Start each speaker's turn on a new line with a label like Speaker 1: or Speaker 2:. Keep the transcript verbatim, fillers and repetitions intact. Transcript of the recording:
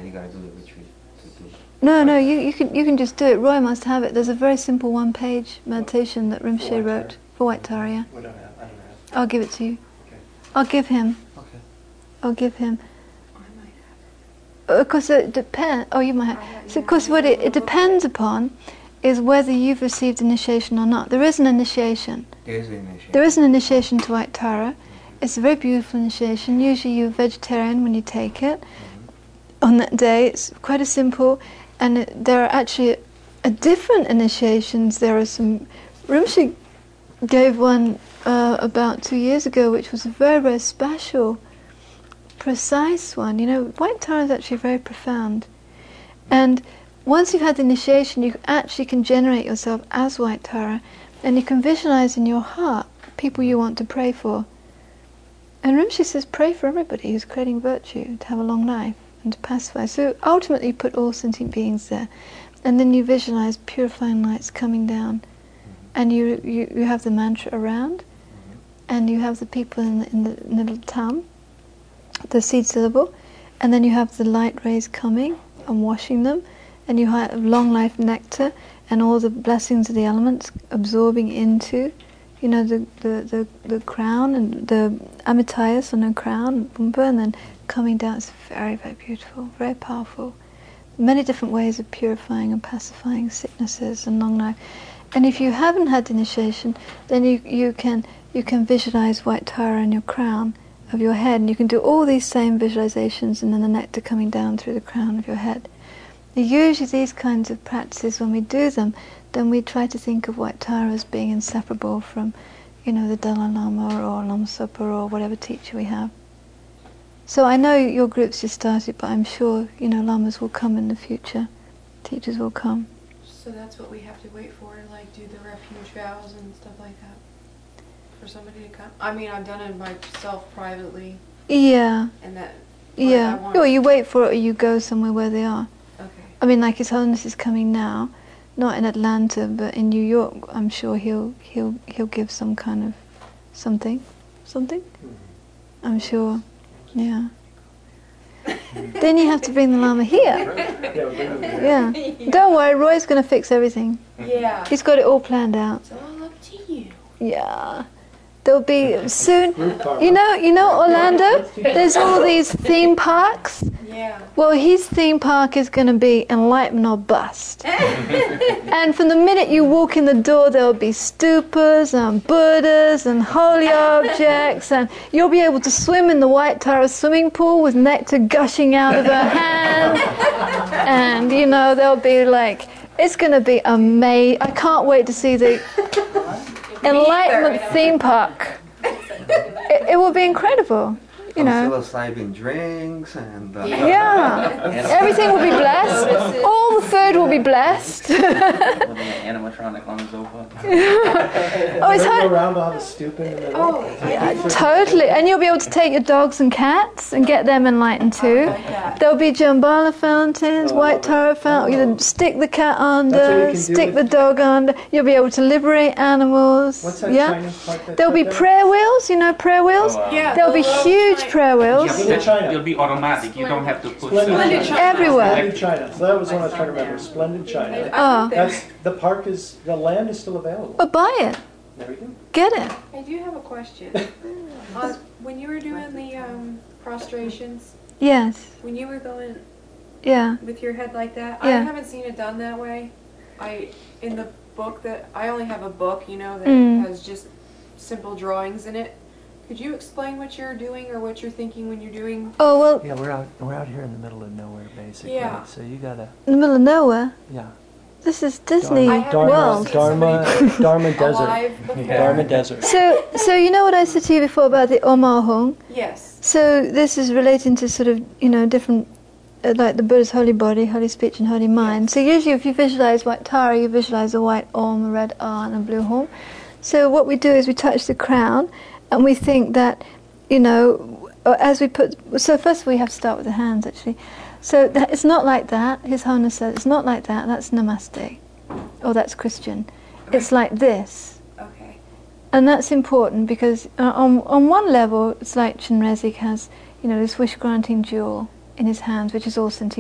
Speaker 1: you gotta do the retreat to do.
Speaker 2: No, no, you, you can you can just do it. Roy must have it. There's a very simple one-page meditation that Rinpoche wrote for White Tara. Yeah.
Speaker 3: We don't have, I don't have.
Speaker 2: I'll give it to you.
Speaker 3: Okay.
Speaker 2: I'll give him.
Speaker 1: Okay.
Speaker 2: I'll give him.
Speaker 4: I might have it.
Speaker 2: Because it depends. Oh, you might have. So, because what it, it depends upon is whether you've received initiation or not. There is an initiation.
Speaker 1: There is an initiation.
Speaker 2: There is an initiation to White Tara. It's a very beautiful initiation. Usually you're vegetarian when you take it. Mm-hmm. On that day, it's quite a simple, and it, there are actually a, a different initiations. There are some. Rinpoche gave one uh, about two years ago, which was a very, very special, precise one. You know, White Tara is actually very profound. And once you've had the initiation, you actually can generate yourself as White Tara, and you can visualize in your heart people you want to pray for. And Rinpoche says, pray for everybody who's creating virtue, to have a long life and to pacify. So ultimately you put all sentient beings there, and then you visualize purifying lights coming down, and you you, you have the mantra around, and you have the people in the, in the, in the little tam, the seed syllable, and then you have the light rays coming and washing them, and you have long life nectar and all the blessings of the elements absorbing into, you know, the the, the, the crown and the amitayas on the crown, and then coming down. It's very, very beautiful, very powerful. Many different ways of purifying and pacifying sicknesses and long life. And if you haven't had initiation, then you you can you can visualize White Tara in your crown of your head, and you can do all these same visualizations, and then the nectar coming down through the crown of your head. Usually these kinds of practices, when we do them, then we try to think of White Tara as being inseparable from, you know, the Dalai Lama or Lama Zopa or whatever teacher we have. So I know your group's just started, but I'm sure, you know, lamas will come in the future. Teachers will come.
Speaker 4: So that's what we have to wait for, like do the refuge vows and stuff like that? For somebody to come? I mean, I've done it myself privately.
Speaker 2: Yeah.
Speaker 4: And that.
Speaker 2: Yeah. Or you wait for it, or you go somewhere where they are.
Speaker 4: Okay.
Speaker 2: I mean, like His Holiness is coming now, not in Atlanta, but in New York. I'm sure he'll he'll he'll give some kind of something, something. I'm sure. Yeah. Then you have to bring the Lama here. Yeah. Don't worry, Roy's going to fix everything.
Speaker 4: Yeah.
Speaker 2: He's got it all planned out.
Speaker 4: It's all up to you.
Speaker 2: Yeah. There'll be soon, you know, you know Orlando, there's all these theme parks.
Speaker 4: Yeah.
Speaker 2: Well, his theme park is going to be enlightenment or bust. And from the minute you walk in the door, there'll be stupas and Buddhas and holy objects, and you'll be able to swim in the White Tara swimming pool with nectar gushing out of her hand. And, you know, there'll be like, it's going to be amazing. I can't wait to see the enlightenment theme park. It, it will be incredible, you know.
Speaker 1: Psilocybin drinks and uh,
Speaker 2: yeah, everything will be blessed. All the food will be blessed.
Speaker 5: Animatronic Lama Zopa.
Speaker 2: Oh, it's hard.
Speaker 3: Around all the stupa in the middle.
Speaker 4: Oh,
Speaker 2: yeah, totally. And you'll be able to take your dogs and cats and get them enlightened too. There'll be Jambala fountains,
Speaker 3: oh,
Speaker 2: White Tara fountain. You can stick the cat under, stick the
Speaker 3: with...
Speaker 2: dog under. You'll be able to liberate animals.
Speaker 3: What's that
Speaker 2: yeah.
Speaker 3: Chinese park that
Speaker 2: There'll be
Speaker 3: there?
Speaker 2: prayer wheels. You know prayer wheels.
Speaker 5: Oh, wow.
Speaker 4: Yeah.
Speaker 2: There'll be huge prayer wheels.
Speaker 5: Yeah,
Speaker 3: China.
Speaker 5: It'll be automatic. You don't have to put.
Speaker 3: Splendid China.
Speaker 2: Everywhere.
Speaker 3: Splendid China. So that was what I was trying to remember. Splendid China.
Speaker 2: Oh.
Speaker 3: That's the park is the land is still available.
Speaker 2: But buy it.
Speaker 3: There we go.
Speaker 2: Get it.
Speaker 4: I do have a question. uh, when you were doing the um, prostrations,
Speaker 2: Yes.
Speaker 4: when you were going
Speaker 2: Yeah.
Speaker 4: with your head like that,
Speaker 2: Yeah.
Speaker 4: I haven't seen it done that way. I in the book that I only have a book, you know, that
Speaker 2: Mm.
Speaker 4: has just simple drawings in it. Could you explain what you're doing or what you're thinking when you're doing?
Speaker 2: Oh well.
Speaker 6: Yeah, we're out. We're out here in the middle of nowhere, basically.
Speaker 4: Yeah.
Speaker 6: So you gotta.
Speaker 2: In the middle of nowhere.
Speaker 6: Yeah.
Speaker 2: This is Disney
Speaker 6: Dharma,
Speaker 2: World.
Speaker 6: Dharma, Dharma, Dharma Desert.
Speaker 4: Alive before?
Speaker 6: Dharma Desert.
Speaker 2: So, so you know what I said to you before about the Omahong?
Speaker 4: Yes.
Speaker 2: So this is relating to sort of, you know, different, uh, like the Buddha's holy body, holy speech, and holy mind. So usually if you visualize White Tara, you visualize a white Om, a red A, and a blue Hom. So what we do is we touch the crown, and we think that, you know, as we put, so first of all we have to start with the hands actually. So that, it's not like that. His Holiness said it's not like that. That's Namaste, or that's Christian. It's like this,
Speaker 4: Okay.
Speaker 2: and that's important because uh, on on one level, it's like Chenrezig has, you know, this wish-granting jewel in his hands, which is all sentient.